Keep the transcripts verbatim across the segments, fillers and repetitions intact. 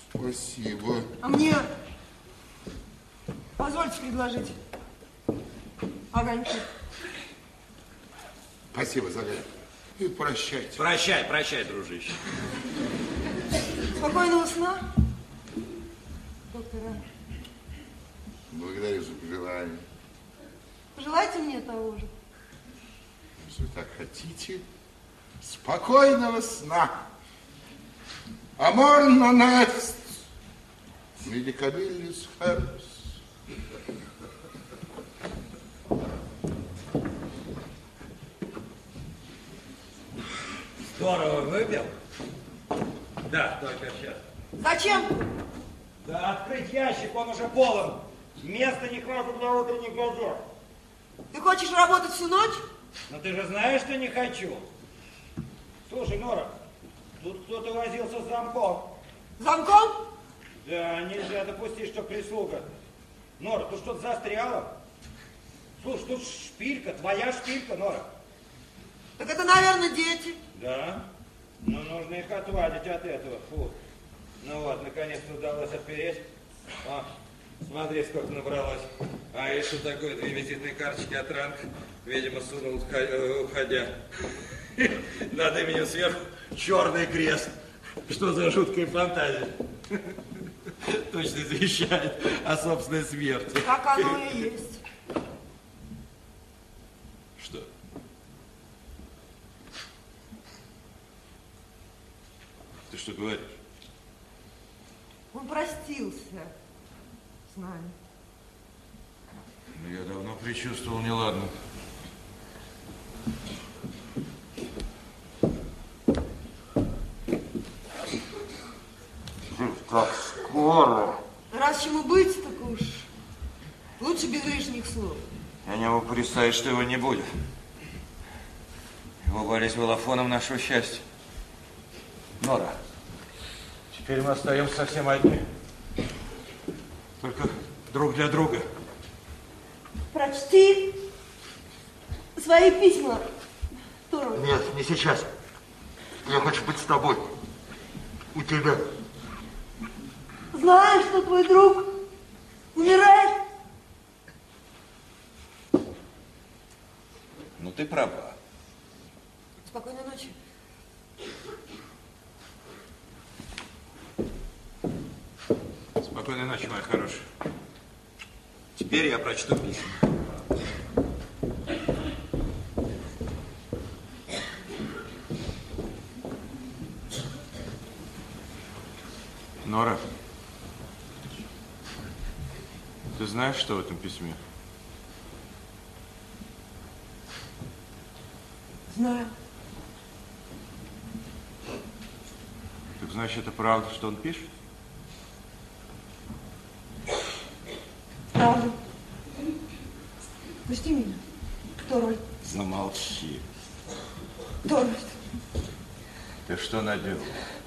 Спасибо. А мне позвольте предложить огоньки. Спасибо за это. И прощайте. Прощай, прощай, дружище. Спокойного сна, доктора. Благодарю за пожелание. Пожелайте мне того же. Если вы так хотите, спокойного сна. Amor non est medicabilis herbs. Здорово выпил? Да, только сейчас. Зачем? Да открыть ящик, он уже полон. Места не хватит для утренних газет. Ты хочешь работать всю ночь? Но ты же знаешь, что не хочу. Слушай, Нора, тут кто-то возился с замком. Замком? Да, нельзя допустить, что прислуга. Нора, тут что-то застряло. Слушай, тут шпилька, твоя шпилька, Нора. Так это, наверное, дети. Да? Ну, нужно их отвадить от этого. Фу. Ну вот, наконец-то удалось отпереть. О, смотри, сколько набралось. А это такое, две визитные карточки от ранг. Видимо, сунул, уходя. Над именем сверху черный крест. Что за жуткая фантазия? Точно извещает о собственной смерти. Так оно и есть. Что? Ты что говоришь? Он простился с нами. Ну, я давно предчувствовал неладно. Так скоро. Раз чему быть, так уж лучше без лишних слов. Я не могу представить, что его не будет. Его болезнь была фоном нашего счастья. Нора, теперь мы остаемся совсем одни. Только друг для друга. Прочти свои письма, Торвальд. Нет, не сейчас. Я хочу быть с тобой. У тебя. Знаешь, что твой друг умирает? Ну, ты права. Спокойной ночи. Спокойной ночи, моя хорошая. Теперь я прочту письма. Нора, ты знаешь, что в этом письме? Знаю. Так значит, это правда, что он пишет? Правда. Пусти меня, Торвальд. Замолчи. Торвальд. Ты что наделал?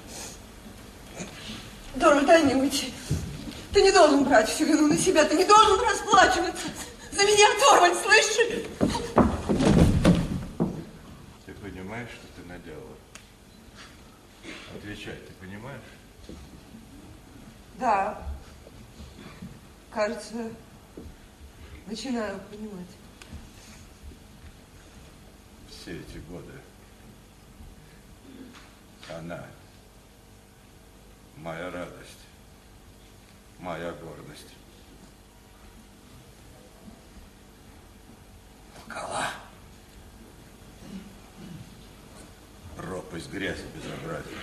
Торвальд, дай мне уйти. Ты не должен брать всю вину на себя, ты не должен расплачиваться за меня, Торвальд, слышишь? Ты понимаешь, что ты наделала? Отвечай, ты понимаешь? Да. Кажется, начинаю понимать. Все эти годы она моя радость, моя гордость. Лгала. Ропость, грязь и безобразие.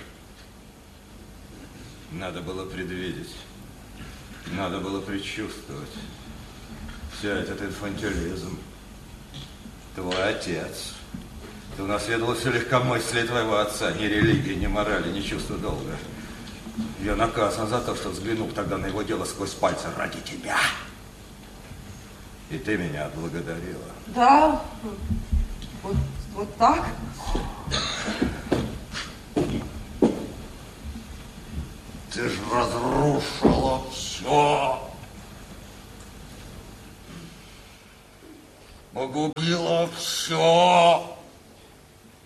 Надо было предвидеть, надо было предчувствовать. Все этот инфантилизм. Твой отец. Ты унаследовал все легкомыслие твоего отца. Ни религии, ни морали, ни чувства долга. Я наказан за то, что взглянул тогда на его дело сквозь пальцы ради тебя. И ты меня отблагодарила. Да, вот, вот так. Ты же разрушила все. Погубила все.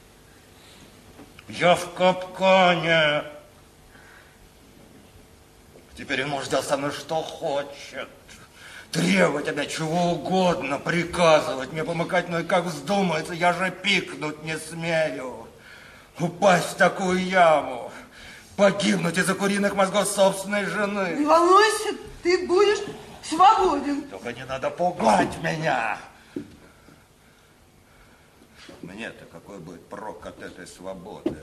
Я в капкане. Теперь он может делать со мной что хочет. Требовать от меня чего угодно, приказывать мне, помыкать мной, как вздумается. Я же пикнуть не смею. Упасть в такую яму. Погибнуть из-за куриных мозгов собственной жены. Не волнуйся, ты будешь свободен. Только не надо пугать меня. Мне-то какой будет прок от этой свободы?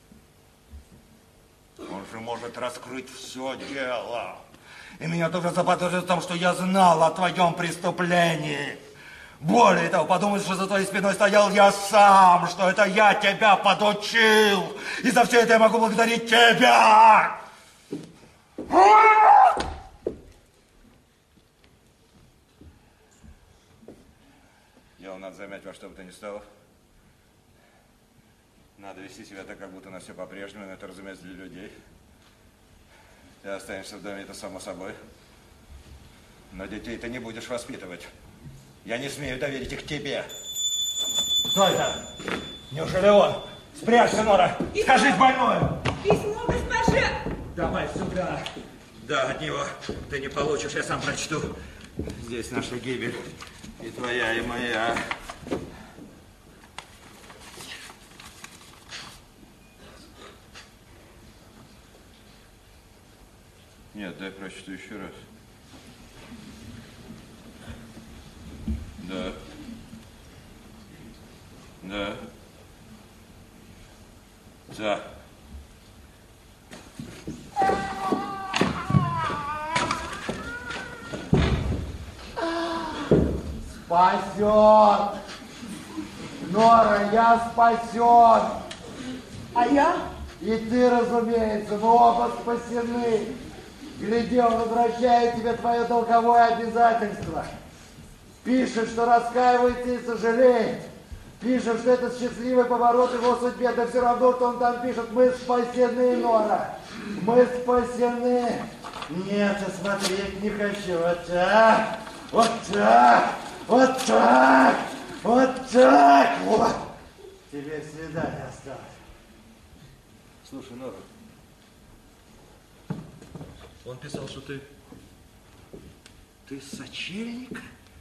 Он же может раскрыть все дело. И меня тоже заподозрит в том, что я знал о твоем преступлении. Более того, подумать, что за твоей спиной стоял я сам, что это я тебя подучил. И за все это я могу благодарить тебя. Дело надо замять во что бы то ни стало. Надо вести себя так, как будто на все по-прежнему, но это, разумеется, для людей. Ты останешься в доме, это само собой. Но детей ты не будешь воспитывать. Я не смею доверить их тебе. Кто это? Неужели он? Спрячься, Нора! Скажи больную! Письмо госпоже! Давай сюда. Да, от него ты не получишь, я сам прочту. Здесь наша гибель. И твоя, и моя. Нет, дай прочту еще раз. Да. Да. Да. Спасен! Нора, я спасен! А я? И ты, разумеется, мы оба спасены. Гляди, он возвращает тебе твое долговое обязательство. Пишет, что раскаивается и сожалеет. Пишет, что это счастливый поворот его судьбе. Да все равно, что он там пишет, мы спасены, Нора. Мы спасены. Нет, смотри, не хочу. Вот так, вот так, вот так, вот так. Вот. Тебе свидание осталось. Слушай, Нора, он писал, что ты... Ты сочельник?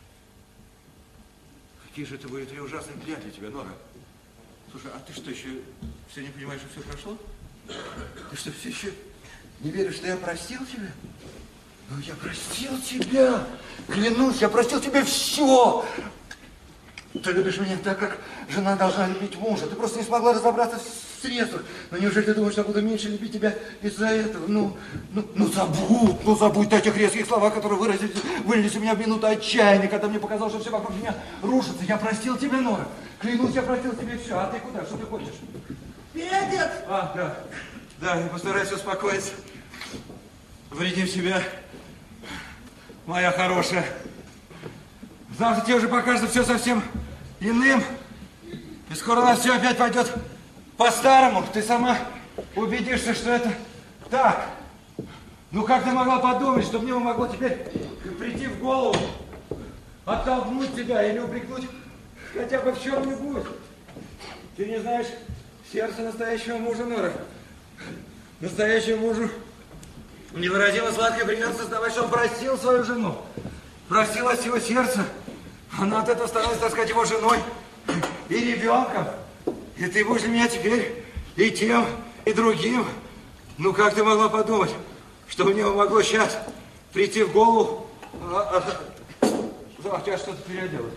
Какие же это были три ужасные дня для тебя, Нора. Слушай, а ты что, еще все не понимаешь, что все прошло? Ты что, все еще не веришь, что я простил тебя? Ну, я простил тебя. Клянусь, я простил тебе все. Ты любишь меня так, как жена должна любить мужа. Ты просто не смогла разобраться в средствах. Но неужели ты думаешь, что я буду меньше любить тебя из-за этого? Ну, ну, ну забудь, ну забудь этих резких слова, которые выразились, вылились у меня в минуту отчаяния, когда мне показалось, что все вокруг меня рушится. Я простил тебя, Нора. Клянусь, я простил тебе все. А ты куда? Что ты хочешь? Переодет! А, да. Да, и постарайся успокоиться. Вреди в себя, моя хорошая. Завтра тебе уже покажется все совсем иным. И скоро у нас все опять пойдет по-старому. Ты сама убедишься, что это так. Ну как ты могла подумать, что мне могло теперь прийти в голову, оттолкнуть тебя или упрекнуть хотя бы в чем-нибудь? Ты не знаешь сердца настоящего мужа, Нора. Настоящему мужу невыразимо сладкое придется создавать, что он простил свою жену. Простил от всего сердца. Она от этого становится, так сказать, его женой и ребенком. И ты будешь для меня теперь и тем, и другим. Ну, как ты могла подумать, что у него могло сейчас прийти в голову? А, а, а тебя что-то переоделось?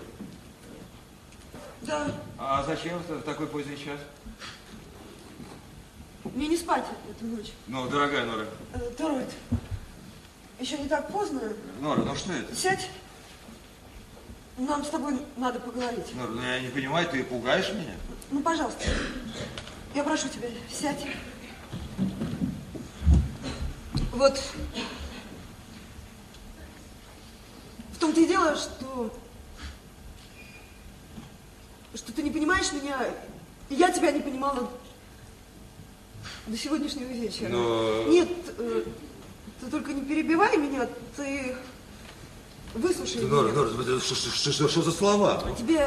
Да. А зачем в такой поздний час? Мне не спать эту ночь. Ну, дорогая Нора. Э, Торвальд, еще не так поздно. Нора, ну что это? Сядь. Нам с тобой надо поговорить. Нора, ну я не понимаю, ты пугаешь меня? Ну, пожалуйста, я прошу тебя, сядь. Вот в том-то и дело, что что ты не понимаешь меня, и я тебя не понимала до сегодняшнего вечера. Но... Нет, э, ты только не перебивай меня, ты выслушай меня. Нора, Нора, что, что, что, что за слова? Тебе,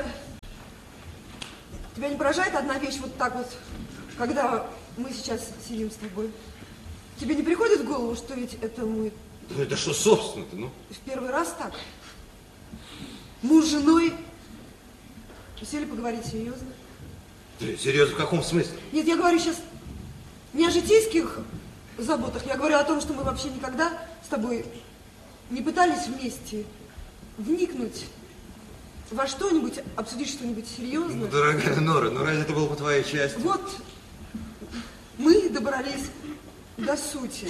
тебя не поражает одна вещь вот так вот, когда мы сейчас сидим с тобой? Тебе не приходит в голову, что ведь это мы... Ну это что, собственно-то, ну? В первый раз так. Муж с женой сели поговорить серьезно. Ты серьезно, в каком смысле? Нет, я говорю сейчас не о житейских заботах, я говорю о том, что мы вообще никогда с тобой не пытались вместе вникнуть во что-нибудь, обсудить что-нибудь серьезное. Ну, дорогая Нора, ну разве это было по твоей части? Вот мы добрались до сути.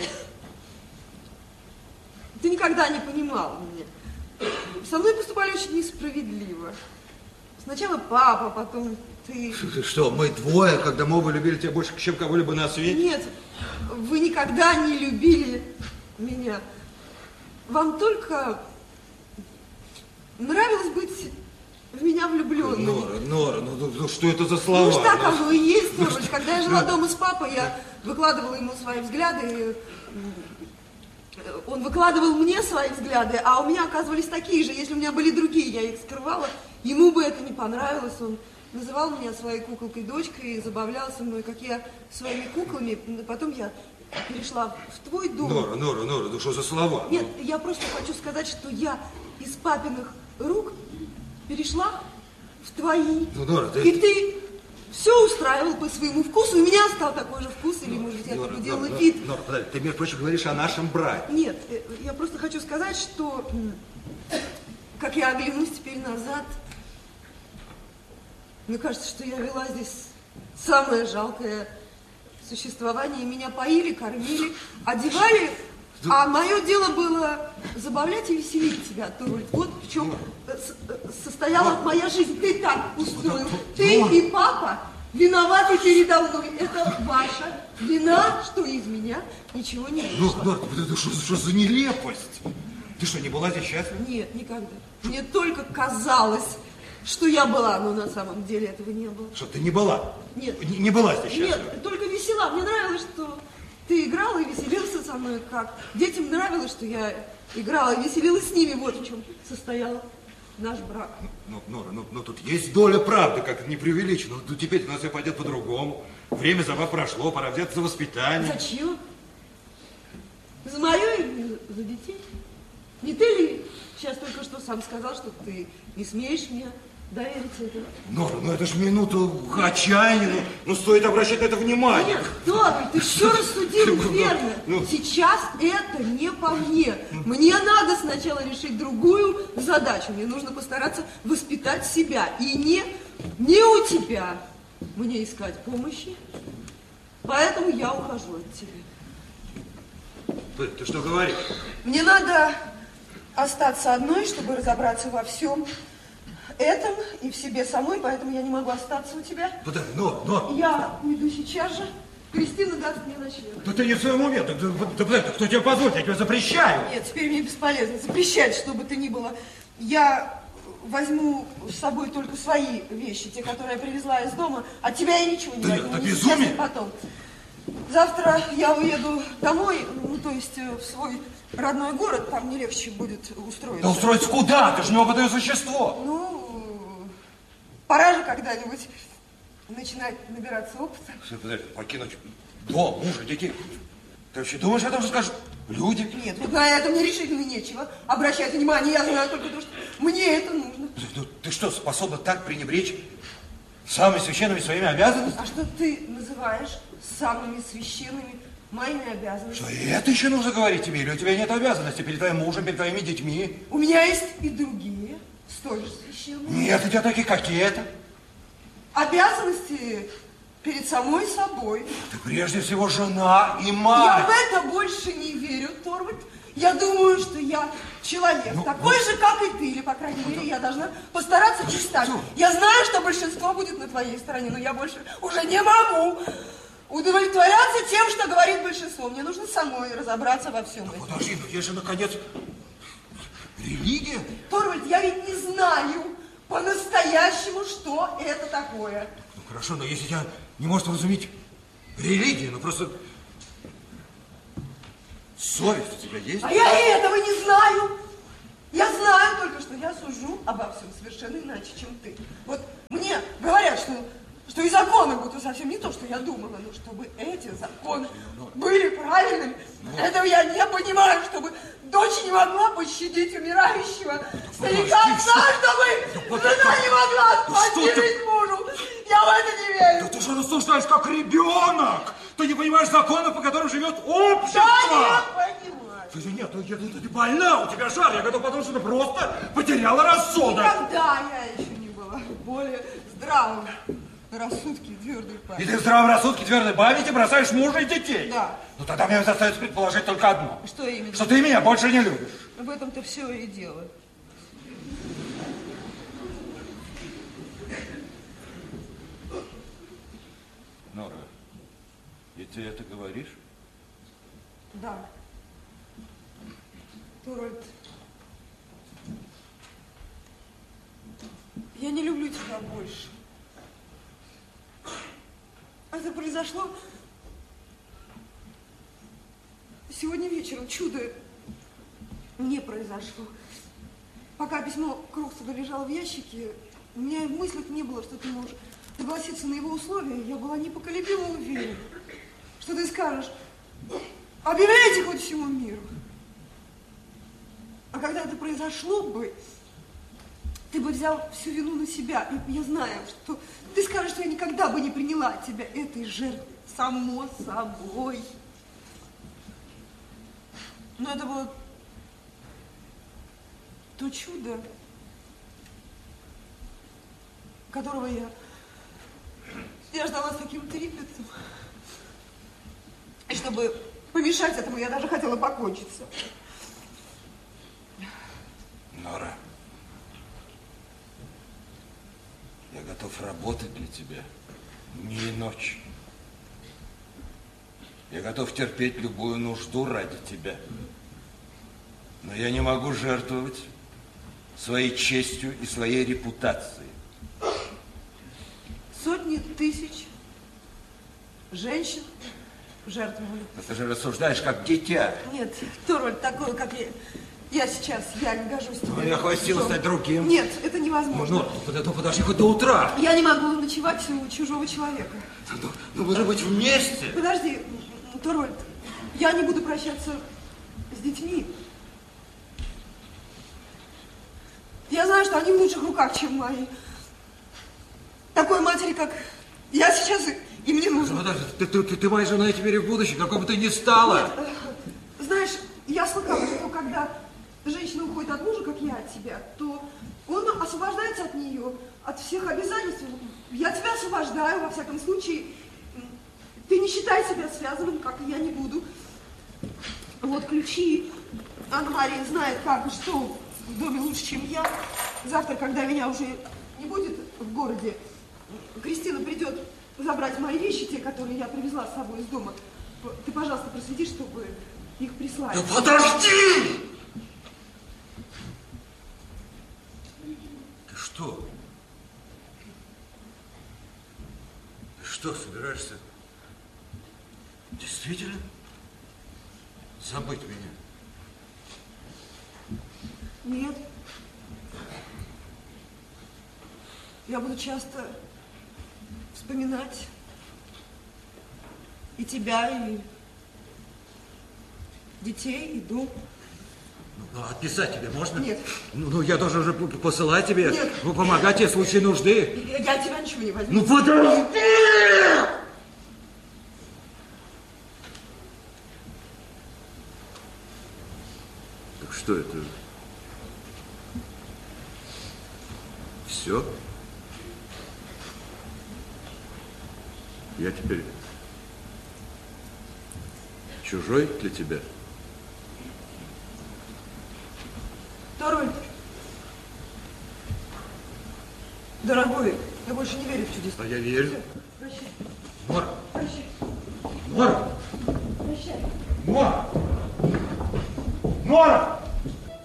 Ты никогда не понимал меня. Со мной поступали очень несправедливо. Сначала папа, потом ты. Ты что, мы двое, когда мы оба любили тебя больше, чем кого-либо на свете? Нет, вы никогда не любили меня. Вам только нравилось быть в меня влюбленной. Нора, Нора, ну, ну, ну что это за слова? Ну, уж так ну, оно и есть, Торвальд. Когда я жила дома с папой, я выкладывала ему свои взгляды, он выкладывал мне свои взгляды, а у меня оказывались такие же. Если у меня были другие, я их скрывала, ему бы это не понравилось. Он называл меня своей куколкой-дочкой, забавлялся мной, как я своими куклами. Потом я перешла в твой дом. Нора, Нора, Нора, ну что за слова? Нет, я просто хочу сказать, что я из папиных рук перешла в твои. Ну, Нора, ты... И ты все устраивал по своему вкусу, и у меня стал такой же вкус, или, может быть, я Нора, только делала Нора, вид. Нора, подожди, ты, между прочим, говоришь о нашем брате. Нет, э, я просто хочу сказать, что, м, как я оглянусь теперь назад, мне кажется, что я вела здесь самое жалкое существование. Меня поили, кормили, одевали, а мое дело было забавлять и веселить тебя, Торвальд. Вот в чем э, с- э, состояла моя жизнь. Ты так устроил. Ты и папа виноваты передо мной. Это ваша вина, что из меня ничего не Ну, вышло. Нора, это что, что за нелепость? Ты что, не была здесь счастлива? Нет, никогда. Мне только казалось, что я была, но на самом деле этого не было. Что, ты не была? Нет. Не, не была здесь счастлива? Нет, только весела. Мне нравилось, что ты играла и веселился со мной, как детям нравилось, что я играла и веселилась с ними. Вот в чем состоял наш брак. Ну, Нора, ну, ну тут есть доля правды, как не преувеличено. Ну, теперь у нас все пойдет по-другому. Время забав прошло, пора взяться за воспитание. Зачем? За мое или за детей? Не ты ли сейчас только что сам сказал, что ты не смеешь мне доверить это? Нора, ну это ж минуту отчаяния, ну, ну стоит обращать на это внимание. Нет, Торвальд, ты все рассудил Ну, верно. ну. Сейчас это не по мне. Мне надо сначала решить другую задачу. Мне нужно постараться воспитать себя. И не, не у тебя мне искать помощи. Поэтому я ухожу от тебя. Ты, ты что говоришь? Мне надо остаться одной, чтобы разобраться во всем этом и в себе самой, поэтому я не могу остаться у тебя. Подожди, Нора, Нора. Я уйду сейчас же. Кристина даст мне ночлег. Да ты не в своем уме, да, да, да, да, да, кто тебе позволит, я тебе запрещаю. Нет, теперь мне бесполезно запрещать, что бы то ни было. Я возьму с собой только свои вещи, те, которые я привезла из дома. От тебя я ничего не Да возьму. это ни сейчас, безумие. ни потом. Завтра я уеду домой, ну, то есть э, в свой родной город, там мне легче будет устроиться. Да устроиться куда? Ты же неопытное существо. Ну, пора же когда-нибудь начинать набираться опыта. Слушай, подожди, покинуть дом, мужа, детей. Ты вообще думаешь, о том же скажут люди? Нет, вот на это мне решительно нечего обращать внимание. Я знаю только то, что мне это нужно. Ну, ты что, способна так пренебречь самыми священными своими обязанностями? А что ты называешь самыми священными моими обязанностями? Что, и это еще нужно говорить тебе? Или у тебя нет обязанностей перед твоим мужем, перед твоими детьми? У меня есть и другие, столь же священные. Нет, у тебя такие какие-то. Обязанности перед самой собой. Ты прежде всего жена и Я мать. в это больше не верю, Торвальд. Я думаю, что я человек, Ну, такой же, как и ты, или, по крайней мере, я должна постараться и стать. Я знаю, что большинство будет на твоей стороне, но я больше уже не могу удовлетворяться тем, что говорит большинство. Мне нужно самой разобраться во всем этом. Подожди, ну есть же, наконец, религия. Торвальд, я ведь не знаю по-настоящему, что это такое. Ну хорошо, но если тебя не может вразумить религия, ну просто совесть у тебя есть? А я и этого не знаю. Я знаю только, что я сужу обо всем совершенно иначе, чем ты. Вот мне говорят, что что и законы будут совсем не то, что я думала, но чтобы эти законы были правильными, этого я не понимаю, чтобы дочь не могла пощадить умирающего старика отца, чтобы жена не могла спасти мужу. Я в это не верю. Да ты же рассуждаешь как ребенок. Ты не понимаешь законов, по которым живет общество. Да, я понимаю. Ты, нет, ты, ты, ты больна, у тебя жар. Я готов подумать, что ты просто потеряла рассудок. Никогда я еще не была более здравым на рассудке и твердой И памяти. ты в здравом рассудке, твердой памяти бросаешь мужа и детей. Да. Ну тогда мне остается предположить только одно. Что именно? Что ты меня больше не любишь. В этом-то все и дело. Нора, и ты это говоришь? Да. Торвальд, я не люблю тебя больше. Это произошло сегодня вечером. Чудо не произошло. Пока письмо Кроксона лежало в ящике, у меня и в мыслях не было, что ты можешь согласиться на его условия. Я была непоколебимо уверена, что ты скажешь: объявляйте хоть всему миру. А когда это произошло бы, ты бы взял всю вину на себя. И я знаю, что ты скажешь, что я никогда бы не приняла тебя этой жертвой. Само собой. Но это было то чудо, которого я, я ждала с таким трепетом. И чтобы помешать этому, я даже хотела покончиться. Нора, я готов работать для тебя дни и ночи. Я готов терпеть любую нужду ради тебя. Но я не могу жертвовать своей честью и своей репутацией. Сотни тысяч женщин жертвовали. Но ты же рассуждаешь как дитя. Нет, Торвальд, такой, как я, я сейчас, я не гожусь тебе. Ну, я хватило стать другим. Нет, это невозможно. Ну, ну, подожди хоть до утра. Я не могу ночевать у чужого человека. Ну, ну, мы же быть вместе. Подожди, Торвальд, я не буду прощаться с детьми. Я знаю, что они в лучших руках, чем мои. Такой матери, как я сейчас, им не нужно. Подожди, ты, ты, ты, ты моя жена и теперь и в будущем, какой бы ты ни стала. Нет, э, знаешь, я слыхала, что когда женщина уходит от мужа, как я от тебя, то он освобождается от нее, от всех обязательств. Я тебя освобождаю, во всяком случае. Ты не считай себя связанным, как и я не буду. Вот ключи. Анна-Мария знает, как и что в доме лучше, чем я. Завтра, когда меня уже не будет в городе, Кристина придет забрать мои вещи, те, которые я привезла с собой из дома. Ты, пожалуйста, проследи, чтобы их прислали. Да подожди! Ты что? Ты что, собираешься действительно забыть меня? Нет. Я буду часто вспоминать и тебя, и детей, и дом. Ну, а писать тебе можно? Нет. Ну, ну, я должен уже посылать тебе, Нет. ну, помогать тебе в случае нужды. Я, я от тебя ничего не возьму. Ну, подожди! Так что это? Все? Я теперь чужой для тебя? Торвальд, дорогой, я больше не верю в чудеса. А я верю. Прощай. Нора! Прощай. Нора! Прощай. Нора! Нора!